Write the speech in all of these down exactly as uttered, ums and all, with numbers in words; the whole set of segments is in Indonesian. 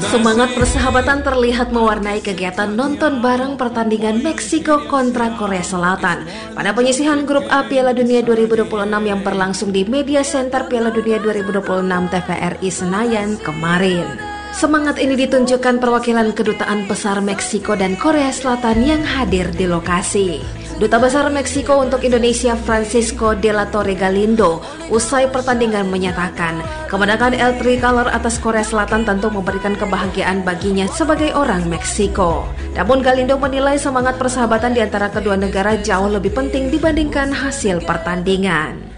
Semangat persahabatan terlihat mewarnai kegiatan nonton bareng pertandingan Meksiko kontra Korea Selatan pada penyisihan grup A Piala Dunia dua ribu dua puluh enam yang berlangsung di Media Center Piala Dunia dua ribu dua puluh enam T V R I Senayan kemarin. Semangat ini ditunjukkan perwakilan kedutaan besar Meksiko dan Korea Selatan yang hadir di lokasi. Duta Besar Meksiko untuk Indonesia Francisco de la Torre Galindo usai pertandingan menyatakan kemenangan El Tricolor atas Korea Selatan tentu memberikan kebahagiaan baginya sebagai orang Meksiko. Namun Galindo menilai semangat persahabatan di antara kedua negara jauh lebih penting dibandingkan hasil pertandingan.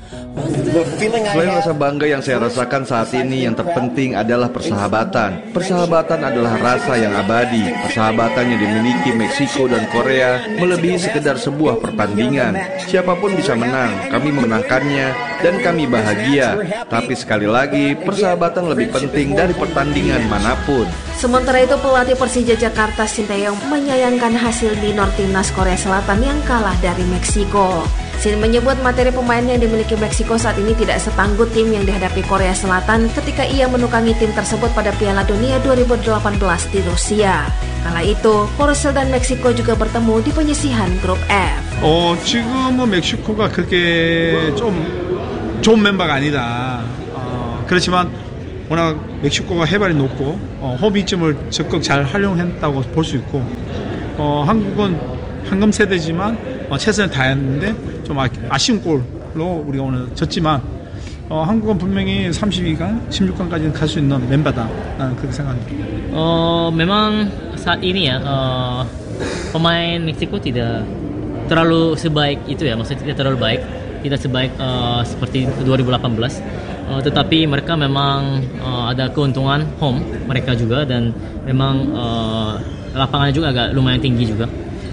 Selain rasa bangga yang saya rasakan saat ini, yang terpenting adalah persahabatan. Persahabatan adalah rasa yang abadi. Persahabatan yang dimiliki Meksiko dan Korea melebihi sekedar sebuah pertandingan. Siapapun bisa menang, kami memenangkannya, dan kami bahagia. Tapi sekali lagi, persahabatan lebih penting dari pertandingan manapun. Sementara itu, pelatih Persija Jakarta Sinteyong menyayangkan hasil minor timnas Korea Selatan yang kalah dari Meksiko. Sin menyebut materi pemain yang dimiliki Meksiko saat ini tidak setangguh tim yang dihadapi Korea Selatan ketika ia menukangi tim tersebut pada Piala Dunia dua ribu delapan belas di Rusia. Kala itu, Korsel dan Meksiko juga bertemu di penyisihan grup F. 어, 지금은 멕시코가 그렇게 좀 좋은 멤버가 아니다. 어, 그렇지만 워낙 멕시코가 해발이 높고 어, 호비점을 적극 잘 활용했다고 볼 수 있고 어, 한국은 황금 세대지만 어, 최선을 다했는데 좀 아, 아쉬운 골로 우리가 오늘 졌지만 어, 한국은 분명히 삼십이 강, 십육 강까지 갈 수 있는 멤버다. 나는 그렇게 생각합니다. Uh, memang saat ini ya uh, pemain Meksiko tidak terlalu sebaik itu ya, maksudnya tidak terlalu baik, tidak sebaik uh, seperti dua ribu delapan belas. Uh, tetapi mereka memang uh, ada keuntungan home mereka juga dan memang uh, lapangannya juga agak lumayan tinggi juga.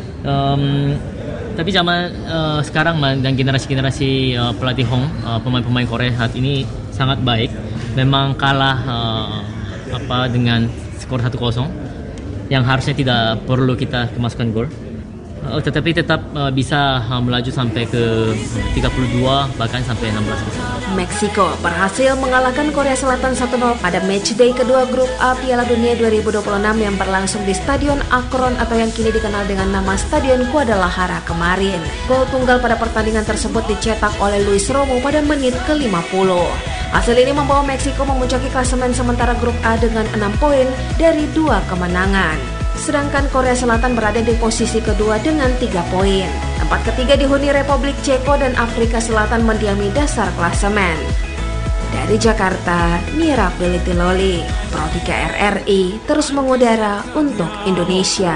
Um, tapi zaman uh, sekarang dan generasi-generasi uh, pelatih Hong, uh, pemain-pemain Korea saat ini sangat baik. Memang kalah uh, apa dengan skor satu kosong yang harusnya tidak perlu kita kemasukan gol. Uh, tetapi tetap uh, bisa uh, melaju sampai ke tiga puluh dua bahkan sampai enam belas persen. Meksiko berhasil mengalahkan Korea Selatan satu nol pada matchday kedua grup A Piala Dunia dua ribu dua puluh enam yang berlangsung di Stadion Akron atau yang kini dikenal dengan nama Stadion Guadalajara kemarin. Gol tunggal pada pertandingan tersebut dicetak oleh Luis Romo pada menit ke lima puluh. Hasil ini membawa Meksiko memuncaki klasemen sementara grup A dengan enam poin dari dua kemenangan. Sedangkan Korea Selatan berada di posisi kedua dengan tiga poin. Tempat ketiga dihuni Republik Ceko dan Afrika Selatan mendiami dasar klasemen. Dari Jakarta, Mira Pilitiloli, Pro tiga R R I terus mengudara untuk Indonesia.